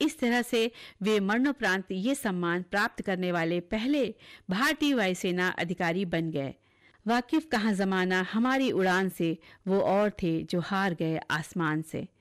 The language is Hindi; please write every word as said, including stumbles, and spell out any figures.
इस तरह से वे मरणोपरांत ये सम्मान प्राप्त करने वाले पहले भारतीय वायुसेना अधिकारी बन गए। वाकिफ कहाँ जमाना हमारी उड़ान से वो और थे जो हार गए आसमान से।